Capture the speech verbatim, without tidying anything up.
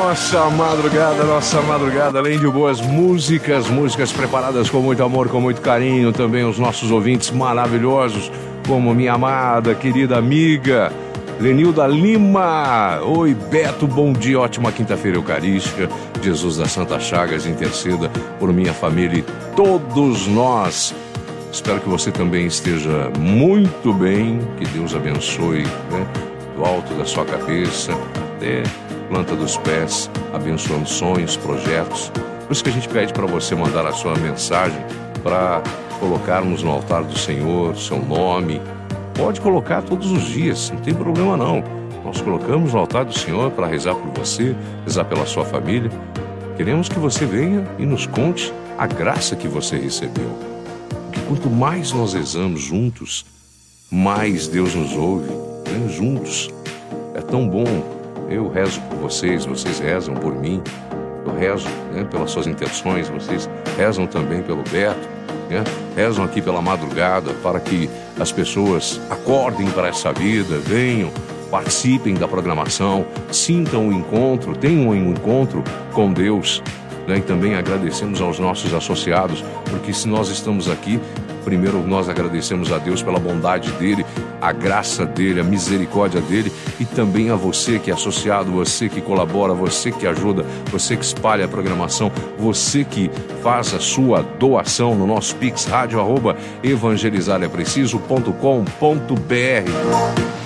nossa madrugada, nossa madrugada, além de boas músicas, músicas preparadas com muito amor, com muito carinho, também os nossos ouvintes maravilhosos, como minha amada, querida amiga Lenilda Lima. Oi, Beto, bom dia, ótima quinta-feira eucarística. Jesus das Santas Chagas interceda por minha família e todos nós. Espero que você também esteja muito bem, que Deus abençoe, né? Do alto da sua cabeça até planta dos pés, abençoando sonhos, projetos. Por isso que a gente pede para você mandar a sua mensagem para colocarmos no altar do Senhor seu nome. Pode colocar todos os dias, não tem problema não. Nós colocamos no altar do Senhor para rezar por você, rezar pela sua família. Queremos que você venha e nos conte a graça que você recebeu. Porque quanto mais nós rezamos juntos, mais Deus nos ouve, né? Juntos. É tão bom. Eu rezo por vocês, vocês rezam por mim. Eu rezo, né, pelas suas intenções, vocês rezam também pelo Beto, né? Rezam aqui pela madrugada para que as pessoas acordem para essa vida, venham, participem da programação, sintam o encontro, tenham um encontro com Deus, né? E também agradecemos aos nossos associados, porque se nós estamos aqui, primeiro nós agradecemos a Deus pela bondade dele, a graça dele, a misericórdia dele, e também a você que é associado, você que colabora, você que ajuda, você que espalha a programação, você que faz a sua doação no nosso Pix, rádio arroba evangelizar é preciso ponto com ponto br.